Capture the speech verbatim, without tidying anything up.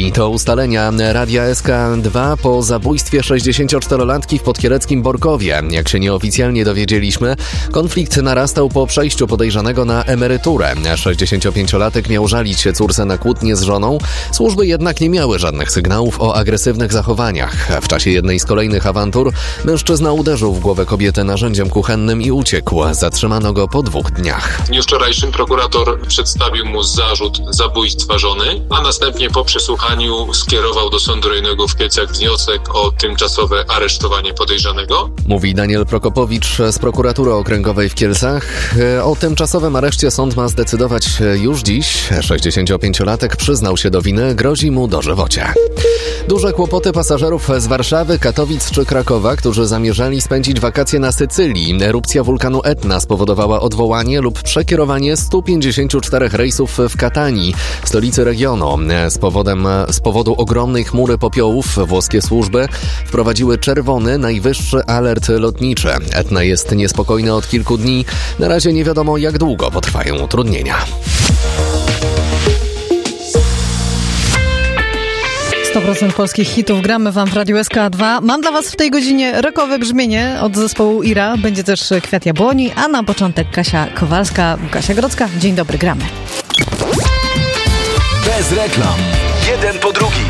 Policji. To ustalenia Radia S K dwa po zabójstwie sześćdziesięcioczterolatki w podkiereckim Borkowie. Jak się nieoficjalnie dowiedzieliśmy, konflikt narastał po przejściu podejrzanego na emeryturę. sześćdziesięciopięciolatek miał żalić się córce na kłótnię z żoną. Służby jednak nie miały żadnych sygnałów o agresywnych zachowaniach. W czasie jednej z kolejnych awantur mężczyzna uderzył w głowę kobiety narzędziem kuchennym i uciekł. Zatrzymano go po dwóch dniach. W dniu wczorajszym prokurator przedstawił mu zarzut zabójstwa żony, a następnie po przesłuchaniu skierował do Sądu Rejonowego w Kielcach wniosek o tymczasowe aresztowanie podejrzanego. Mówi Daniel Prokopowicz z Prokuratury Okręgowej w Kielcach. O tymczasowym areszcie sąd ma zdecydować już dziś. sześćdziesięciopięciolatek przyznał się do winy, grozi mu dożywocie. Duże kłopoty pasażerów z Warszawy, Katowic czy Krakowa, którzy zamierzali spędzić wakacje na Sycylii. Erupcja wulkanu Etna spowodowała odwołanie lub przekierowanie stu pięćdziesięciu czterech rejsów w Katanii, stolicy regionu. Z, powodem, z powodu ogromnej chmury popiołów włoskie służby wprowadziły czerwony, najwyższy alert lotniczy. Etna jest niespokojna od kilku dni. Na razie nie wiadomo, jak długo potrwają utrudnienia. sto procent polskich hitów gramy wam w Radiu S K dwa. Mam dla was w tej godzinie rockowe brzmienie od zespołu Ira. Będzie też Kwiat Jabłoni, a na początek Kasia Kowalska, Kasia Grodzka. Dzień dobry, gramy. Bez reklam. Jeden po drugim.